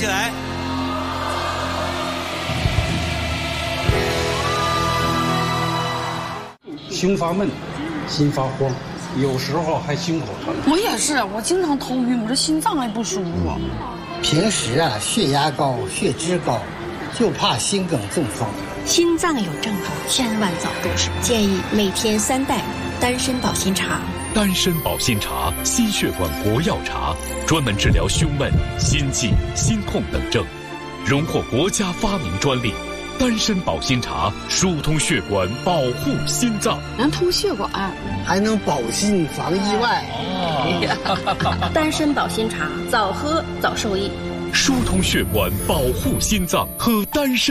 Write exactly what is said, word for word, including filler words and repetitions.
起来。 胸发闷，心发慌，有时候还心口疼。 我也是，我经常头晕，我这心脏还不舒服。 平时啊，血压高，血脂高，就怕心梗中风。 心脏有症状，千万早重视。建议每天三袋丹参保心茶。 丹参保心茶，心血管国药茶，专门治疗胸闷、心悸、心痛等症，荣获国家发明专利。丹参保心茶疏通血管，保护心脏， 能通血管， 还能保心防意外。 哦、丹参保心茶，早喝早受益。 疏通血管，保护心脏，喝丹参。